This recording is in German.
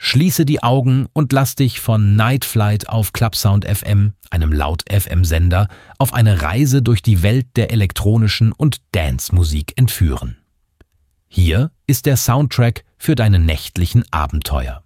Schließe die Augen und lass dich von Night Flight auf Clubsound FM, einem Laut-FM-Sender, auf eine Reise durch die Welt der elektronischen und Dance-Musik entführen. Hier ist der Soundtrack für deine nächtlichen Abenteuer.